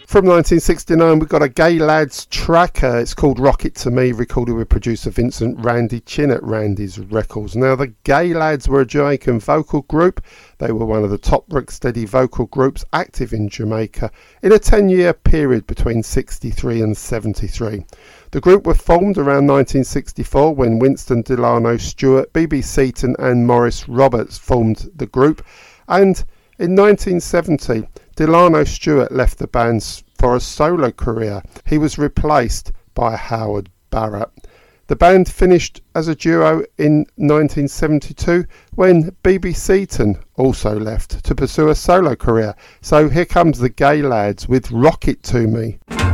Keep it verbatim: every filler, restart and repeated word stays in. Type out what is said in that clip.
From nineteen sixty-nine, we've got a Gay Lads tracker. It's called Rocket to Me, recorded with producer Vincent Randy Chin at Randy's Records. Now, the Gay Lads were a Jamaican vocal group. They were one of the top rocksteady vocal groups active in Jamaica in a ten-year period between sixty-three and seventy-three. The group were formed around nineteen sixty-four when Winston Delano Stewart, B B Seaton and Maurice Roberts formed the group, and in nineteen seventy, Delano Stewart left the band for a solo career. He was replaced by Howard Barrett. The band finished as a duo in nineteen seventy-two when B B Seaton also left to pursue a solo career. So here comes the Gay Lads with Rocket to Me.